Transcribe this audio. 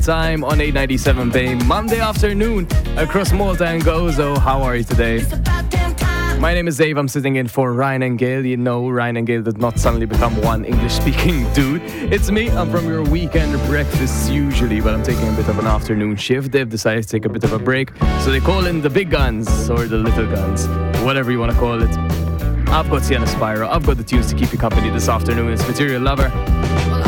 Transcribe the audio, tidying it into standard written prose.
time on 897 Bay, Monday afternoon across Malta and Gozo. How are you today? My name is Dave. I'm sitting in for Ryan and Gail. You know, Ryan and Gail did not suddenly become one English-speaking dude. It's me. I'm from your weekend breakfast usually, but I'm taking a bit of an afternoon shift. They've decided to take a bit of a break, so they call in the big guns or the little guns, whatever you want to call it. I've got Sienna Spyro. I've got the tunes to keep you company this afternoon. It's Material Lover.